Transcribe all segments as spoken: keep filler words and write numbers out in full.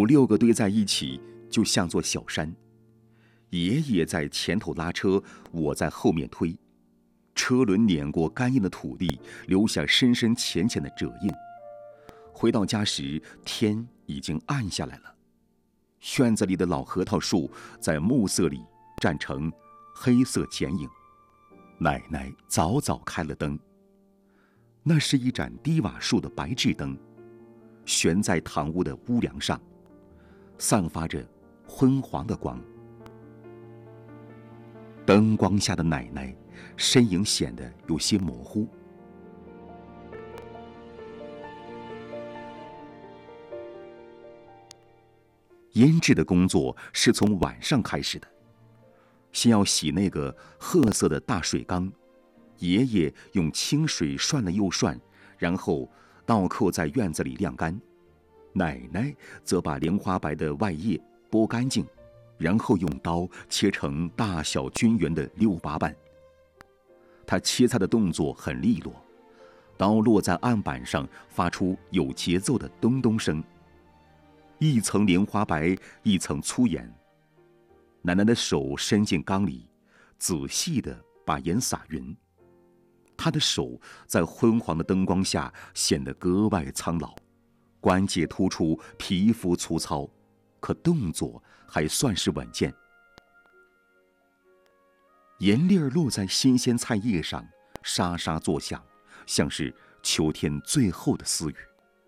五六个堆在一起，就像座小山。爷爷在前头拉车，我在后面推，车轮碾过干硬的土地，留下深深浅浅的褶印。回到家时，天已经暗下来了。院子里的老核桃树在暮色里站成黑色剪影。奶奶早早开了灯，那是一盏低瓦数的白炽灯，悬在堂屋的屋梁上，散发着昏黄的光。灯光下的奶奶身影显得有些模糊。腌制的工作是从晚上开始的，先要洗那个褐色的大水缸，爷爷用清水涮了又涮，然后倒扣在院子里晾干。奶奶则把莲花白的外叶剥干净，然后用刀切成大小均匀的六八瓣。她切菜的动作很利落，刀落在案板上发出有节奏的咚咚声。一层莲花白，一层粗盐。奶奶的手伸进缸里，仔细地把盐撒匀。她的手在昏黄的灯光下显得格外苍老，关节突出，皮肤粗糙，可动作还算是稳健。盐粒儿落在新鲜菜叶上，沙沙作响，像是秋天最后的私语。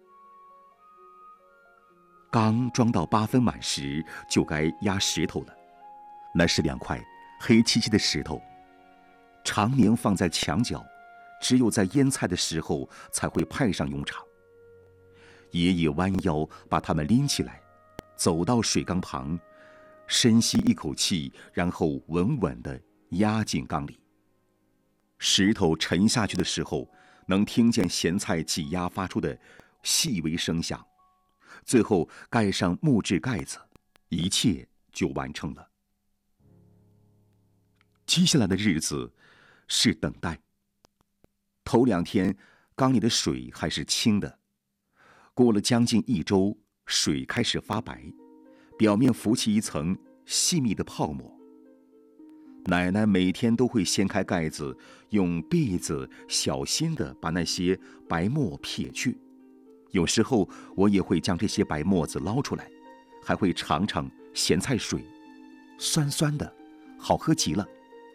缸装到八分满时，就该压石头了。那是两块黑漆漆的石头，常年放在墙角，只有在腌菜的时候才会派上用场。爷爷弯腰把它们拎起来，走到水缸旁，深吸一口气，然后稳稳地压进缸里。石头沉下去的时候，能听见咸菜挤压发出的细微声响。最后盖上木质盖子，一切就完成了。接下来的日子是等待。头两天缸里的水还是清的，过了将近一周，水开始发白，表面浮起一层细密的泡沫。奶奶每天都会掀开盖子，用篦子小心地把那些白沫撇去。有时候我也会将这些白沫子捞出来，还会尝尝咸菜水，酸酸的，好喝极了。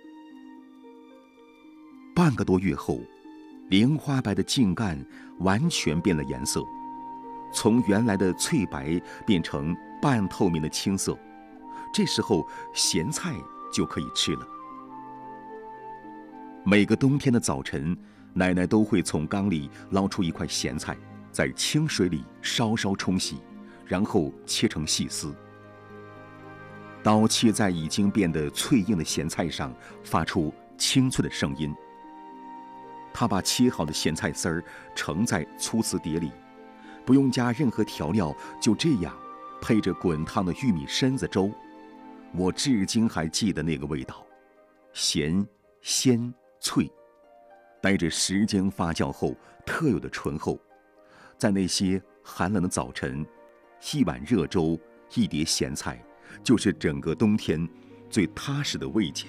半个多月后，莲花白的茎干完全变了颜色，从原来的翠白变成半透明的青色。这时候咸菜就可以吃了。每个冬天的早晨，奶奶都会从缸里捞出一块咸菜，在清水里稍稍冲洗，然后切成细丝。刀切在已经变得脆硬的咸菜上，发出清脆的声音。他把切好的咸菜丝儿盛在粗瓷碟里，不用加任何调料，就这样配着滚烫的玉米参子粥。我至今还记得那个味道，咸、鲜、脆，带着时间发酵后特有的醇厚。在那些寒冷的早晨，一碗热粥，一碟咸菜，就是整个冬天最踏实的慰藉。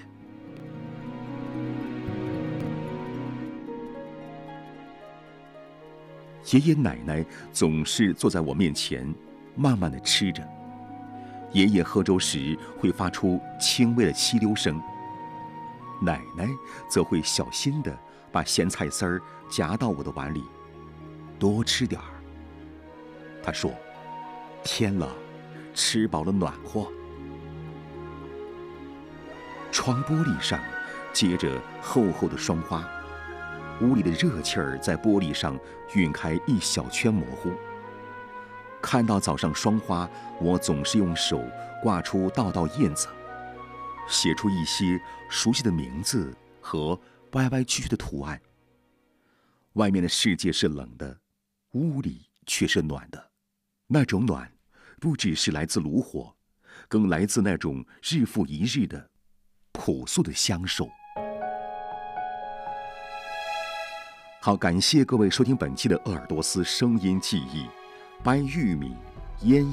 爷爷奶奶总是坐在我面前，慢慢地吃着。爷爷喝粥时会发出轻微的吸溜声，奶奶则会小心地把咸菜丝儿夹到我的碗里，多吃点儿。他说：“天冷，吃饱了暖和。”窗玻璃上结着厚厚的霜花，屋里的热气儿在玻璃上晕开一小圈模糊。看到早上霜花，我总是用手挂出道道印子，写出一些熟悉的名字和歪歪曲曲的图案。外面的世界是冷的，屋里却是暖的。那种暖，不只是来自炉火，更来自那种日复一日的朴素的相守。好，感谢各位收听本期的鄂尔多斯声音记忆，掰玉米、腌